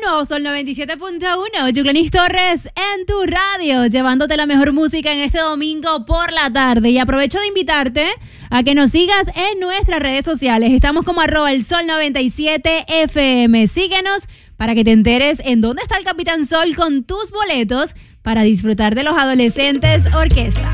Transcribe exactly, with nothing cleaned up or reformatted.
uno, Sol noventa y siete punto uno, Yuclanis Torres en tu radio, llevándote la mejor música en este domingo por la tarde. Y aprovecho de invitarte a que nos sigas en nuestras redes sociales. Estamos como arroba el Sol noventa y siete F M. Síguenos para que te enteres en dónde está el Capitán Sol con tus boletos para disfrutar de los Adolescentes Orquesta.